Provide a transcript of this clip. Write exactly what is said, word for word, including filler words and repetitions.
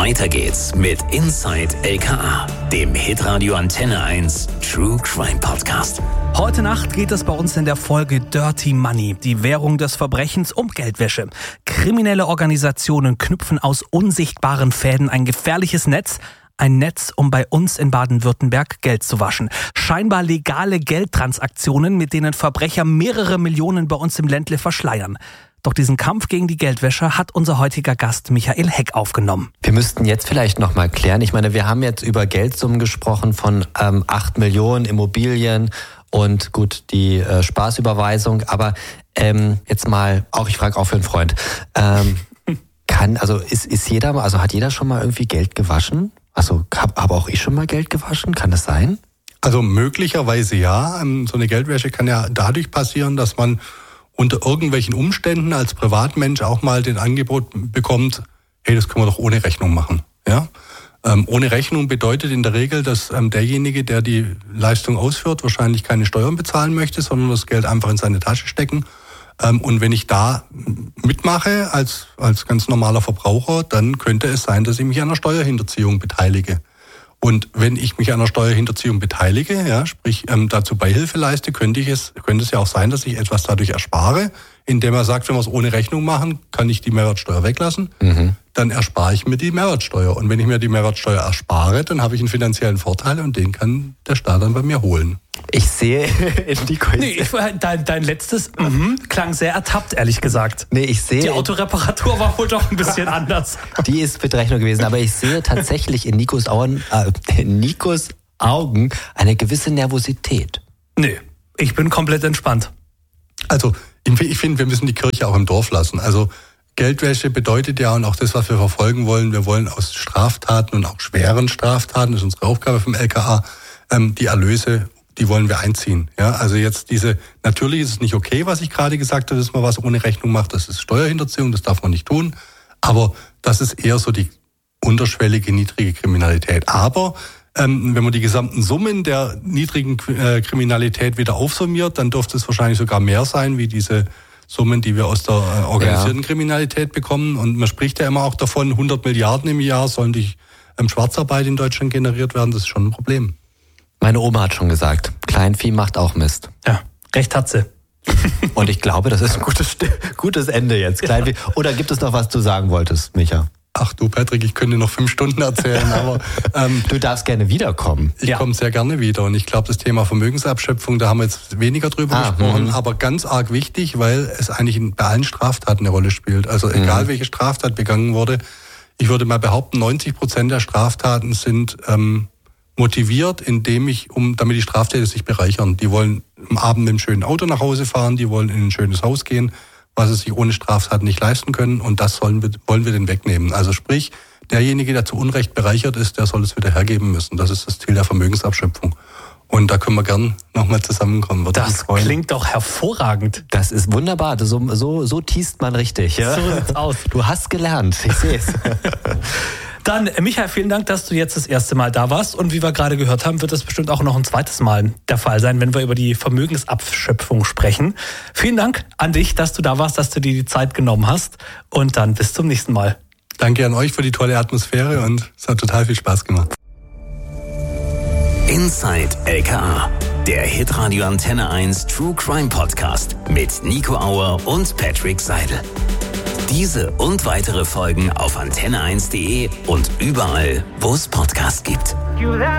Weiter geht's mit Inside L K A, dem Hitradio Antenne eins True Crime Podcast. Heute Nacht geht es bei uns in der Folge Dirty Money, die Währung des Verbrechens, um Geldwäsche. Kriminelle Organisationen knüpfen aus unsichtbaren Fäden ein gefährliches Netz. Ein Netz, um bei uns in Baden-Württemberg Geld zu waschen. Scheinbar legale Geldtransaktionen, mit denen Verbrecher mehrere Millionen bei uns im Ländle verschleiern. Doch diesen Kampf gegen die Geldwäsche hat unser heutiger Gast Michael Heck aufgenommen. Wir müssten jetzt vielleicht noch mal klären. Ich meine, wir haben jetzt über Geldsummen gesprochen von ähm, acht Millionen Immobilien und gut, die äh, Spaßüberweisung. Aber ähm, jetzt mal, auch ich frage auch für einen Freund, ähm, kann, also ist, ist jeder, also hat jeder schon mal irgendwie Geld gewaschen? Also habe hab auch ich schon mal Geld gewaschen? Kann das sein? Also möglicherweise ja. So eine Geldwäsche kann ja dadurch passieren, dass man unter irgendwelchen Umständen als Privatmensch auch mal den Angebot bekommt, hey, das können wir doch ohne Rechnung machen. Ja? Ähm, ohne Rechnung bedeutet in der Regel, dass ähm, derjenige, der die Leistung ausführt, wahrscheinlich keine Steuern bezahlen möchte, sondern das Geld einfach in seine Tasche stecken. Ähm, und wenn ich da mitmache als, als ganz normaler Verbraucher, dann könnte es sein, dass ich mich an einer Steuerhinterziehung beteilige. Und wenn ich mich an einer Steuerhinterziehung beteilige, ja, sprich ähm, dazu Beihilfe leiste, könnte ich es, könnte es ja auch sein, dass ich etwas dadurch erspare, indem er sagt, wenn wir es ohne Rechnung machen, kann ich die Mehrwertsteuer weglassen. Mhm. Dann erspare ich mir die Mehrwertsteuer. Und wenn ich mir die Mehrwertsteuer erspare, dann habe ich einen finanziellen Vorteil und den kann der Staat dann bei mir holen. Ich sehe in die nee, ich, dein, dein letztes mhm, klang sehr ertappt, ehrlich gesagt. Nee, ich sehe. Die Autoreparatur war wohl doch ein bisschen anders. Die ist mit Rechnung gewesen, aber ich sehe tatsächlich in Nikos Augen, äh, in Nikos Augen eine gewisse Nervosität. Nee, ich bin komplett entspannt. Also, ich finde, wir müssen die Kirche auch im Dorf lassen. Also, Geldwäsche bedeutet ja, und auch das, was wir verfolgen wollen, wir wollen aus Straftaten und auch schweren Straftaten, das ist unsere Aufgabe vom L K A, ähm, die Erlöse, die wollen wir einziehen. Ja, also jetzt diese, natürlich ist es nicht okay, was ich gerade gesagt habe, dass man was ohne Rechnung macht, das ist Steuerhinterziehung, das darf man nicht tun, aber das ist eher so die unterschwellige, niedrige Kriminalität. Aber ähm, wenn man die gesamten Summen der niedrigen äh, Kriminalität wieder aufsummiert, dann dürfte es wahrscheinlich sogar mehr sein, wie diese Summen, die wir aus der äh, organisierten ja. Kriminalität bekommen. Und man spricht ja immer auch davon, hundert Milliarden im Jahr sollen durch ähm, Schwarzarbeit in Deutschland generiert werden. Das ist schon ein Problem. Meine Oma hat schon gesagt, Kleinvieh macht auch Mist. Ja, recht hat sie. Und ich glaube, das ist ein gutes, gutes Ende jetzt. Kleinvieh. Oder gibt es noch was du sagen wolltest, Micha? Ach du, Patrick, ich könnte noch fünf Stunden erzählen, aber ähm, du darfst gerne wiederkommen. Ich ja. komme sehr gerne wieder und ich glaube, das Thema Vermögensabschöpfung, da haben wir jetzt weniger drüber ah, gesprochen, mh. aber ganz arg wichtig, weil es eigentlich bei allen Straftaten eine Rolle spielt. Also egal, mhm. welche Straftat begangen wurde, ich würde mal behaupten, neunzig Prozent der Straftaten sind ähm, motiviert, indem ich, um, damit die Straftäter sich bereichern. Die wollen am Abend mit einem schönen Auto nach Hause fahren, die wollen in ein schönes Haus gehen, was sie sich ohne Straftaten nicht leisten können, und das sollen wir, wollen wir denn wegnehmen. Also sprich, derjenige, der zu Unrecht bereichert ist, der soll es wieder hergeben müssen. Das ist das Ziel der Vermögensabschöpfung. Und da können wir gern nochmal zusammenkommen. Würde das klingt doch hervorragend. Das ist wunderbar. So, so, so tiest man richtig. Ja? So sieht's aus. Du hast gelernt, ich sehe es. Dann, Michael, vielen Dank, dass du jetzt das erste Mal da warst. Und wie wir gerade gehört haben, wird das bestimmt auch noch ein zweites Mal der Fall sein, wenn wir über die Vermögensabschöpfung sprechen. Vielen Dank an dich, dass du da warst, dass du dir die Zeit genommen hast. Und dann bis zum nächsten Mal. Danke an euch für die tolle Atmosphäre und es hat total viel Spaß gemacht. Inside L K A, der Hitradio Antenne eins True Crime Podcast mit Nico Auer und Patrick Seidel. Diese und weitere Folgen auf antenne eins punkt de und überall, wo es Podcasts gibt.